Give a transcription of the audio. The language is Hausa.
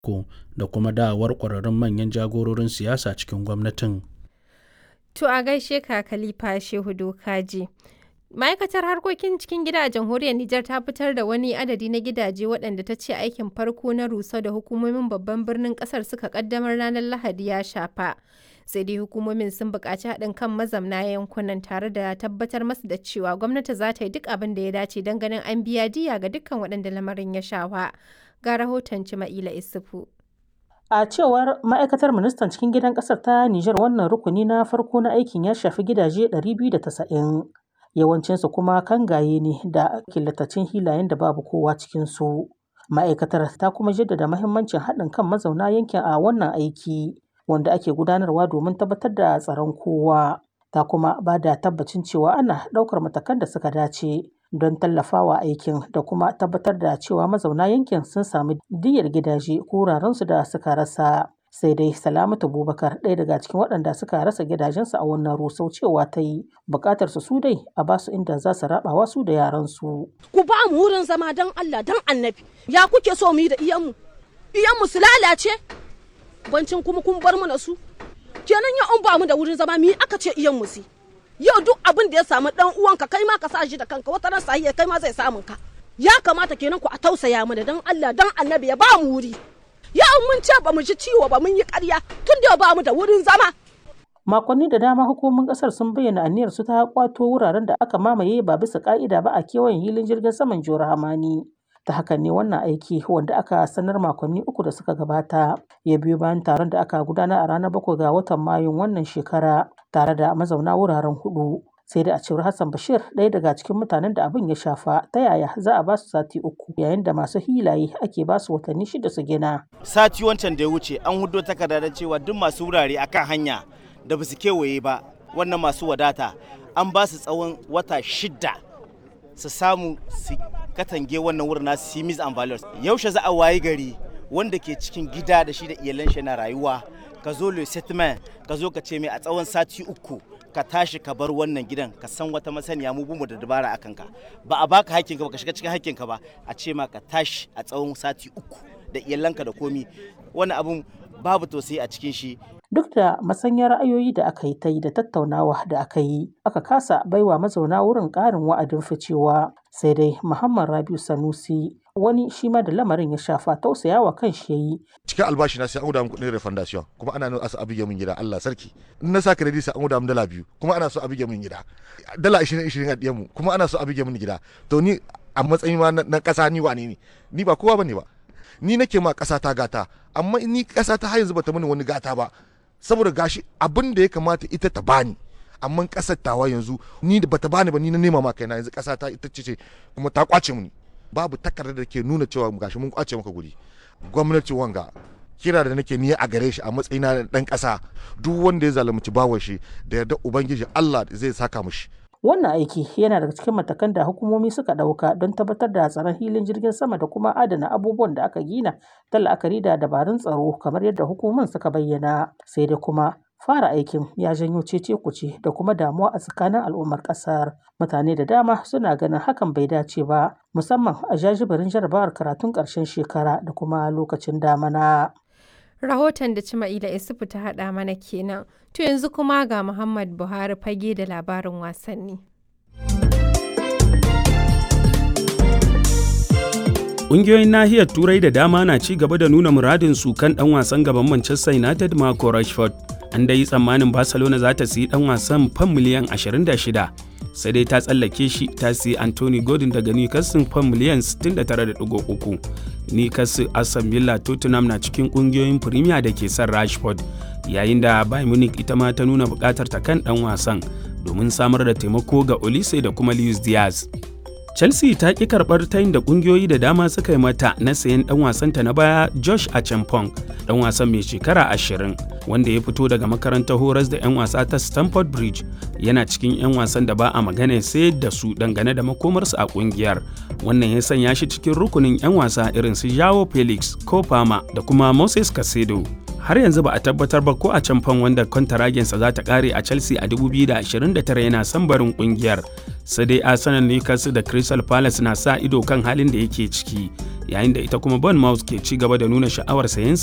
da kuma dawowar ƙwararrun manyan jagororin siyasa cikin gwamnatin. To a gaishe ka Khalifa Shehu Dokaji. Ma'aikatar harkokin cikin gida a jamhuriyar Nijar ta fitar da wani adadi na gidaje waɗanda ta ce aikin farko na rusau da hukumomin babban birnin ƙasar suka ƙaddamar ranar Lahadi ya shafa. Sai dai hukumomin sun buƙaci haɗin kan mazamna yankunan tare da tabbatar masu da cewa gwamnati za ta yi duk abin da ya dace don ganin an biya diya ga dukkan waɗanda lamarin ya shafa. Ga rahoton Cima'ila Isufu. A cewar ma'aikatar ministan cikin gidan ƙasar ta Nijar, wannan rukuni na farko na aikin ya shafi gidaje 290. Yawancinsu kuma kangaye ne da killatacin hilayen da babu kowa cikinsu. Ma'aikatar ta kuma jaddada mahimmancin haɗin kan mazauna yankin a wannan aiki wanda ake gudanarwa domin tabbatar da tsaron kowa. Ta kuma ba da tabbacin cewa ana ɗaukar matakan da suka dace don tallafawa aikin da kuma tabbatar da cewa mazauna yankin sun sami diyyar gidaje ko wurarensu da suka rasa. Sai dai Salamatu Bubakar, ɗaya daga cikin waɗanda suka rasa gidajensu a wannan rusau, cewa ta yi buƙatar su dai a basu inda za su rabawa su da yaransu. Ku ba mu wurin zama don Allah don Annabi. Ya kuke so mu yi da iyanmu? Iyanmu su lalace? Bancin kuma kun bar mu na su? Kenan ya an ba mu da wurin zama mi aka ce iyanmu su? Yau duk abin da ya samu dan uwanka kai ma ka sa shi da kanka, wata ran sahiya kai ma zai samun ka. Ya kamata kenan ku a tausaya mu da don Allah don Annabi ya ba mu wuri. Ya mun ce ba mu ji ciwo ba mun yi ƙarya tun da ba mu da wurin zama. Makonni da dama hukumomin ƙasar sun bayyana aniyar su ta kwato wuraren da aka mamaye ba bisa ƙa'ida ba a kewayen hilin jirgin saman Jihar Hamani. Ta hakan ne wannan aiki wanda aka sanar makonni 3 da suka gabata ya biyo bayan taron da aka gudanar a ranar 7 ga watan Mayun wannan shekara tare da mazauna wuraren 4. Sai da a cewar Hassan Bashir, ɗaya daga cikin mutanen da abin ya shafa, ta yaya za a ba su sati 3 yayin da masu hilaye ake ba su watanni 6 su gina. Sati wancan da ya wuce an hudo takarda da cewa duk masu wurare akan hanya da ba su kewaye ba, wannan masu wadata an ba su tsawon wata 6 su samu su katange wannan wurin nasu simis and values. Yaushe za a wayi gari wanda ke cikin gida da shi da iyalan shi na rayuwa, ka zo le settlement ka zo ka ce mai a tsawon sati 3 ka tashi ka bar wannan gidan, ka san wata masaniya mu bumu da dabara a kanka, ba a baka hakkinka ba, ka shiga cikin hakkinka ba, a ce ma ka tashi a tsawon sati 3 da iyalanka da komi. Wani abun babu tausayi a cikin shi. Duk da masanyar ra'ayoyi da aka yi ta yi da tattaunawa da aka yi, aka kasa baiwa mazauna wurin ƙarin wa'adin ficewa. Sai dai Muhammad Rabiu Sanusi, wani shi ma da lamarin ya shafa, tausayawa kan shi yayi. Cikin albashi na sai an guda min kuɗin refundation, kuma ana nuna a bige min gida, Allah sarki. In na sa credit sai an guda min dala 2, kuma ana so a bige min gida. Dala 20 a diyan mu, kuma ana so a bige min gida. To ni a matsayin ma na ƙasa ni wane ne? Ni ba kowa bane ba. Ni nake ma ƙasa ta gata, amma ni ƙasa ta har yanzu bata mini wani gata ba. Saboda gashi abin da ya kamata ita ta bani, amma ƙasar tawa yanzu ni da bata bani ba, ni na nema ma kaina, yanzu ƙasa ta ita ce kuma ta kwace mini. Babu takardar da ke nuna cewa gashi mun kwace maka guri. Gwamnati wanga kira da nake niyya a gare shi a matsayina na dan ƙasa, duk wanda ya zalunci bawan shi da yarda ubangiji Allah zai saka mishi. Wannan aiki yana daga cikin matakan da hukumomi suka ɗauka don tabbatar da tsaron hilin jirgin sama da kuma adana abubuwan da aka gina ta la'akari da dabarun tsaro kamar yadda hukumomin suka bayyana. Sai dai kuma fara aikin ya janyo cece-kuce da kuma damuwa a tsakanin al'ummar ƙasar. Mutane da dama suna ganin hakan bai dace ba, musamman a jajibirin jarabawar karatun ƙarshen shekara da kuma lokacin damana. Rahoton da Cima'ila Isufu ta haɗa mana kenan. To yanzu kuma ga Muhammad Buhari fage da labarin wasanni. Ƙungiyoyin nahiyar Turai da dama na ci gaba da nuna muradin su kan ɗan wasan gaban Manchester United Marco Rashford. An dai tsammanin Barcelona za ta siyi ɗan wasan fam miliyan 26, sai dai ta tsallake shi ta siyi Anthony Gordon daga Newcastle fam miliyan 69.3. Newcastle, Aston Villa, Tottenham na cikin ƙungiyoyin Premier da ke son Rashford, yayin da Bayern Munich ita ma ta nuna buƙatar ta kan ɗan wasan domin samar da taimako ga Olise da kuma Luis Diaz. Chelsea ta ƙi karɓar tayin da ƙungiyoyi da dama suka yi mata na sayen ɗan wasanta na baya Josh Achampong, ɗan wasan mai shekara 20 wanda ya fito daga makarantar horas da 'yan wasa ta Stamford Bridge. Yana cikin 'yan wasan da ba a magana sayar da su dangane da makomarsu a ƙungiyar. Wannan ya sanya shi cikin rukunin 'yan wasa irin su Joao Felix, Cole Palmer da kuma Moses Caicedo. har yanzu ba a tabbatar ba ko a can fan wanda kwantaragensa za ta kare a Chelsea a 2029 yana son barin kungiyar. Sai dai Arsenal, Newcastle da Crystal Palace na sa ido kan halin da yake ciki, yayin da ita kuma Bournemouth ke ci gaba da nuna sha'awar sayen